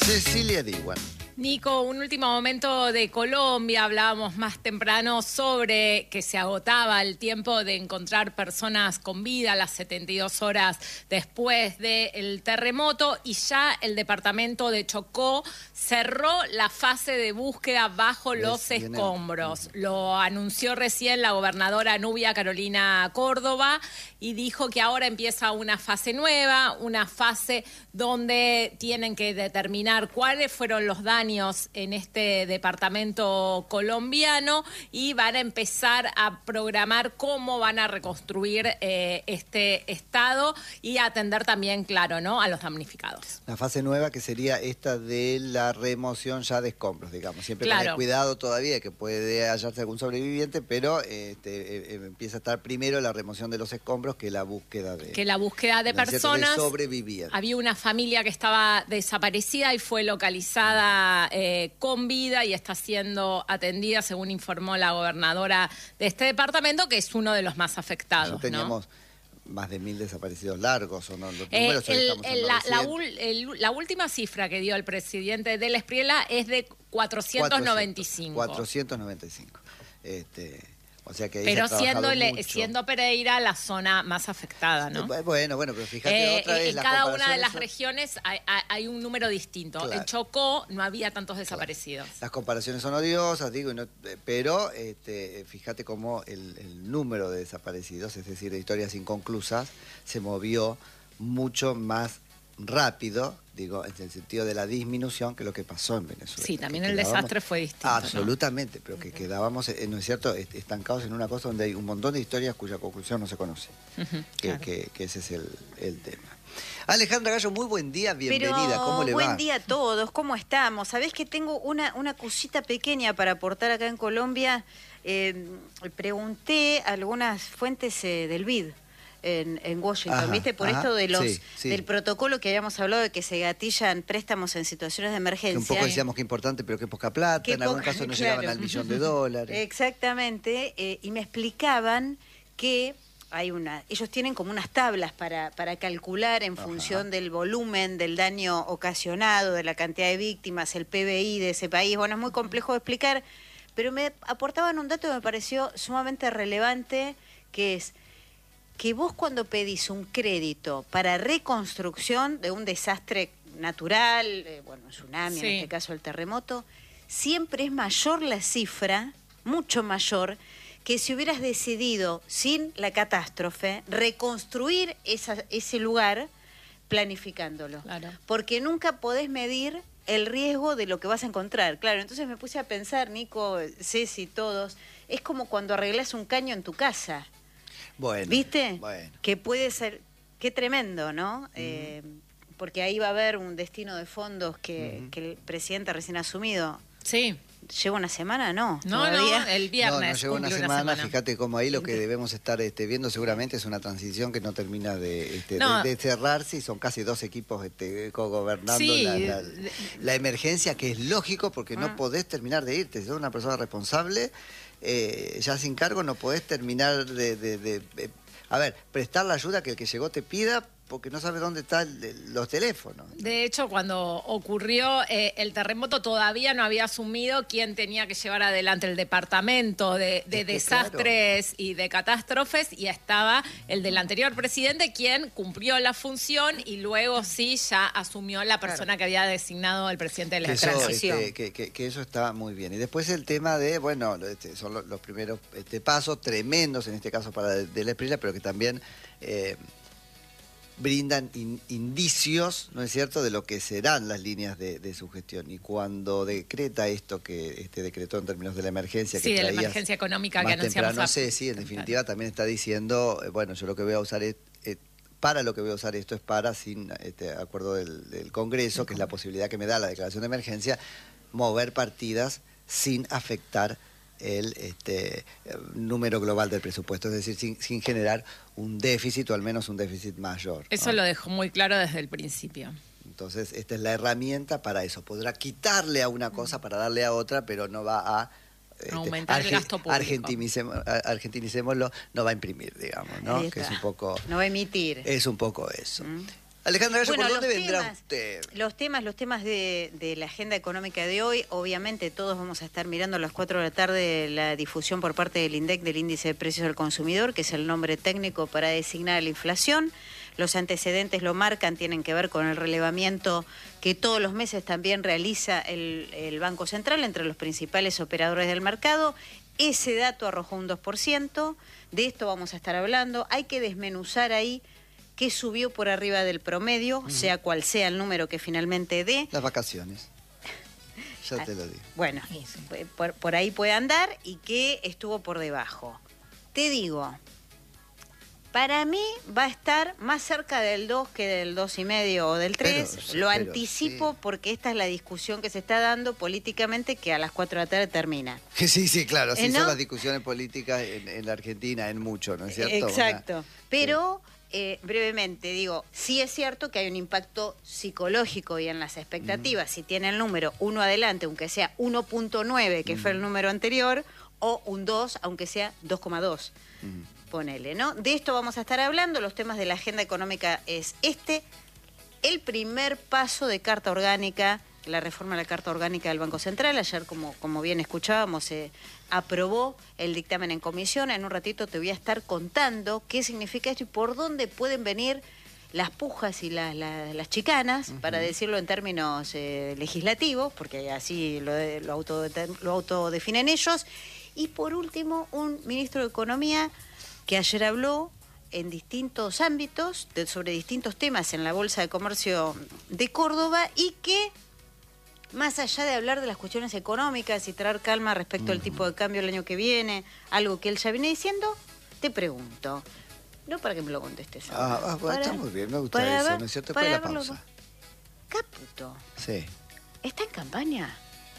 Cecilia Diwan. Nico, un último momento de Colombia. Hablábamos más temprano sobre que se agotaba el tiempo de encontrar personas con vida a las 72 horas después del terremoto y ya el departamento de Chocó cerró la fase de búsqueda bajo los escombros. Lo anunció recién la gobernadora Nubia Carolina Córdoba y dijo que ahora empieza una fase nueva, una fase donde tienen que determinar cuáles fueron los daños en este departamento colombiano y van a empezar a programar cómo van a reconstruir este estado y atender también, claro, ¿no?, a los damnificados. La fase nueva que sería esta de la remoción ya de escombros, digamos. Siempre claro. Con el cuidado todavía que puede hallarse algún sobreviviente, pero empieza a estar primero la remoción de los escombros que la búsqueda de... Que la búsqueda de personas... De sobrevivientes. Había una familia que estaba desaparecida y fue localizada con vida y está siendo atendida, según informó la gobernadora de este departamento, que es uno de los más afectados. Ya teníamos más de 1000 desaparecidos largos, ¿o no? Los números la última cifra que dio el presidente del Espriella es de 495. 495. O sea que pero siendo Pereira la zona más afectada, ¿no? Bueno, pero fíjate otra vez. En cada una de las regiones hay un número distinto. Claro. En Chocó no había tantos desaparecidos. Las comparaciones son odiosas, digo, pero fíjate cómo el número de desaparecidos, es decir, de historias inconclusas, se movió mucho más rápido, digo, en el sentido de la disminución que lo que pasó en Venezuela. Sí, también el desastre fue distinto. Absolutamente, ¿no? Pero que quedábamos, ¿no es cierto?, estancados en una cosa donde hay un montón de historias cuya conclusión no se conoce. Claro. que ese es el tema. Alejandra Gallo, muy buen día, bienvenida. ¿Cómo le va? Buen día a todos, ¿cómo estamos? Sabés que tengo una cosita pequeña para aportar acá en Colombia. Pregunté a algunas fuentes del BID. En Washington, ¿viste? Por esto de del protocolo que habíamos hablado de que se gatillan préstamos en situaciones de emergencia. Un poco decíamos que importante, pero que poca plata, en algún caso no llegaban al $1.000.000. Exactamente, y me explicaban que ellos tienen como unas tablas para calcular en función del volumen del daño ocasionado, de la cantidad de víctimas, el PBI de ese país. Bueno, es muy complejo de explicar, pero me aportaban un dato que me pareció sumamente relevante, que es que vos cuando pedís un crédito para reconstrucción de un desastre natural, un tsunami, en este caso el terremoto, siempre es mayor la cifra, mucho mayor, que si hubieras decidido, sin la catástrofe, reconstruir ese lugar planificándolo. Claro. Porque nunca podés medir el riesgo de lo que vas a encontrar. Claro, entonces me puse a pensar, Nico, Ceci, todos, es como cuando arreglás un caño en tu casa. Bueno, ¿viste? Bueno. Que puede ser, qué tremendo, ¿no? Porque ahí va a haber un destino de fondos que el presidente recién asumido. Sí. ¿Lleva una semana? No, el viernes. No lleva una semana. Fíjate cómo ahí lo que debemos estar viendo seguramente es una transición que no termina de cerrarse y son casi 2 equipos co-gobernando la emergencia, que es lógico porque no podés terminar de irte. Si sos una persona responsable, ya sin cargo no podés terminar prestar la ayuda que el que llegó te pida, porque no sabe dónde están los teléfonos. De hecho, cuando ocurrió el terremoto todavía no había asumido quién tenía que llevar adelante el departamento de desastres y de catástrofes, y estaba el del anterior presidente, quien cumplió la función y luego sí ya asumió la persona que había designado el presidente de la transición. Que eso está muy bien. Y después el tema de, son los primeros pasos tremendos, en este caso para de la Espriella, pero que también brindan indicios, ¿no es cierto?, de lo que serán las líneas de su gestión. Y cuando decreta esto que decretó en términos de la emergencia, de la emergencia económica que anunciamos. No sé, en definitiva también está diciendo, yo lo que voy a usar para lo que voy a usar esto es para, sin acuerdo del Congreso, que es la posibilidad que me da la declaración de emergencia, mover partidas sin afectar el número global del presupuesto, es decir, sin generar un déficit o al menos un déficit mayor, ¿no? Eso lo dejó muy claro desde el principio. Entonces, esta es la herramienta para eso. Podrá quitarle a una cosa para darle a otra, pero no va a aumentar el gasto público. Argentinicémoslo, no va a imprimir, digamos, ¿no? Que es un poco... No va a emitir. Es un poco eso. Alejandra Gallo, Bueno, ¿por dónde vendrá usted? Los temas de la agenda económica de hoy, obviamente todos vamos a estar mirando a las 4 de la tarde la difusión por parte del INDEC del Índice de Precios del Consumidor, que es el nombre técnico para designar la inflación. Los antecedentes lo marcan, tienen que ver con el relevamiento que todos los meses también realiza el Banco Central entre los principales operadores del mercado. Ese dato arrojó un 2%, de esto vamos a estar hablando. Hay que desmenuzar ahí qué subió por arriba del promedio, sea cual sea el número que finalmente dé. Las vacaciones. Ya te lo digo. Bueno, por ahí puede andar y qué estuvo por debajo. Te digo, para mí va a estar más cerca del 2 que del 2,5 o del 3. Lo anticipo sí, porque esta es la discusión que se está dando políticamente, que a las 4 de la tarde termina. Sí, claro, sí, ¿no? Son las discusiones políticas en la Argentina, en mucho, ¿no es cierto? Exacto, pero... brevemente, digo, sí es cierto que hay un impacto psicológico y en las expectativas, si tiene el número 1 adelante, aunque sea 1.9, que fue el número anterior, o un 2, aunque sea 2,2, ponele, ¿no? De esto vamos a estar hablando, los temas de la agenda económica es el primer paso de Carta Orgánica, la reforma de la Carta Orgánica del Banco Central. Ayer, como bien escuchábamos, se aprobó el dictamen en comisión. En un ratito te voy a estar contando qué significa esto y por dónde pueden venir las pujas y las chicanas, para decirlo en términos legislativos, porque así lo autodefinen ellos. Y por último, un ministro de Economía que ayer habló en distintos ámbitos, sobre distintos temas en la Bolsa de Comercio de Córdoba, y que más allá de hablar de las cuestiones económicas y traer calma respecto al tipo de cambio el año que viene, algo que él ya viene diciendo, te pregunto, no para que me lo contestes ahora. Bueno, está muy bien, me gusta eso, ¿no es cierto? Después de la pausa. Caputo. Sí. ¿Está en campaña?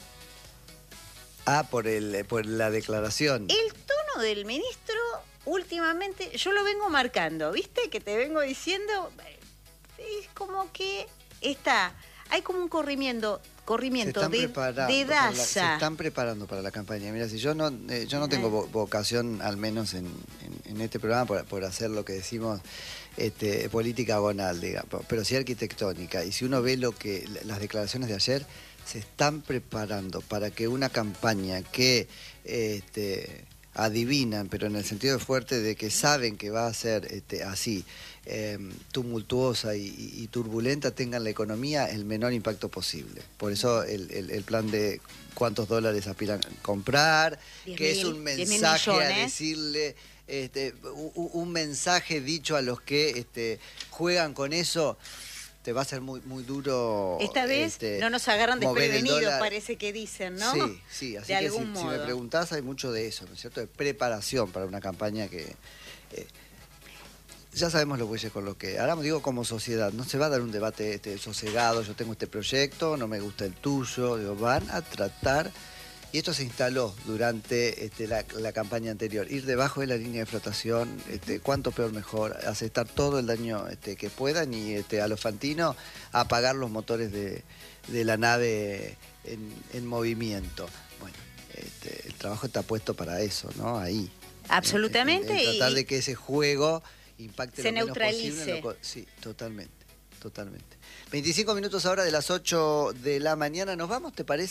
Por la declaración. El tono del ministro últimamente, yo lo vengo marcando, ¿viste? Que te vengo diciendo, es como que hay como un corrimiento de Daza. Se están preparando para la campaña. Mira, si yo no tengo vocación, al menos en este programa, por hacer lo que decimos política agonal, digamos, pero sí arquitectónica. Y si uno ve las declaraciones de ayer, se están preparando para que una campaña que adivinan, pero en el sentido fuerte de que saben que va a ser así, tumultuosa y turbulenta, tengan la economía el menor impacto posible. Por eso el plan de cuántos dólares aspiran a comprar, que es un mensaje a decirle, un mensaje dicho a los que juegan con eso. Te va a ser muy, muy duro. Esta vez no nos agarran desprevenidos, parece que dicen, ¿no? Sí, así que si me preguntás, hay mucho de eso, ¿no es cierto? De preparación para una campaña que ya sabemos los bueyes con lo que hará, digo, como sociedad. No se va a dar un debate sosegado, yo tengo este proyecto, no me gusta el tuyo, digo, van a tratar. Y esto se instaló durante la campaña anterior. Ir debajo de la línea de flotación, cuanto peor mejor, aceptar todo el daño que puedan y a los Fantino apagar los motores de la nave en movimiento. Bueno, el trabajo está puesto para eso, ¿no? Ahí. Absolutamente. En tratar de que ese juego impacte se lo menos neutralice. Posible. Sí, totalmente. 25 minutos ahora de las 8 de la mañana. ¿Nos vamos, te parece?